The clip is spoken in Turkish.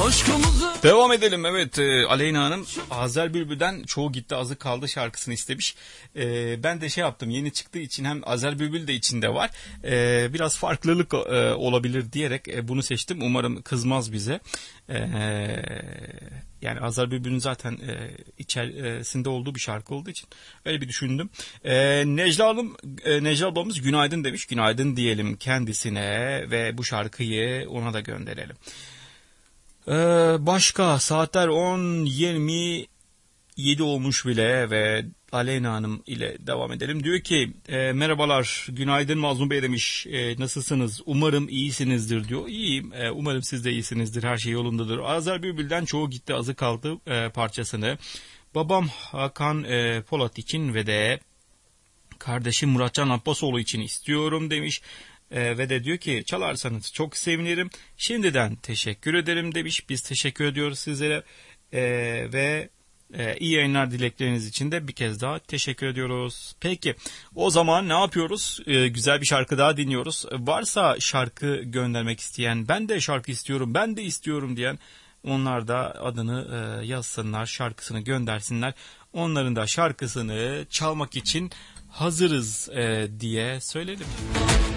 Devam edelim. Evet, Aleyna Hanım Azer Bülbül'den Çoğu Gitti Azı Kaldı şarkısını istemiş. Ben de şey yaptım, yeni çıktığı için hem Azer Bülbül de içinde var. Biraz farklılık olabilir diyerek bunu seçtim. Umarım kızmaz bize. Yani Azer Bülbül'ün zaten içerisinde olduğu bir şarkı olduğu için öyle bir düşündüm. Necla ablamız günaydın demiş. Günaydın diyelim kendisine ve bu şarkıyı ona da gönderelim. Başka saatler 10:27 olmuş bile ve Aleyna Hanım ile devam edelim. Diyor ki merhabalar, günaydın Mazlum Bey demiş. Nasılsınız? Umarım iyisinizdir diyor. İyiyim. Umarım siz de iyisinizdir. Her şey yolundadır. Azer Bülbül'den Çoğu Gitti Azı Kaldı parçasını babam Hakan Polat için ve de kardeşim Muratcan Abbasoğlu için istiyorum demiş. Ve de diyor ki çalarsanız çok sevinirim. Şimdiden teşekkür ederim demiş. Biz teşekkür ediyoruz sizlere. Ve iyi yayınlar dilekleriniz için de bir kez daha teşekkür ediyoruz. Peki o zaman ne yapıyoruz? Güzel bir şarkı daha dinliyoruz. Varsa şarkı göndermek isteyen, ben de şarkı istiyorum, ben de istiyorum diyen, onlar da adını yazsınlar, şarkısını göndersinler. Onların da şarkısını çalmak için hazırız diye söyleyelim.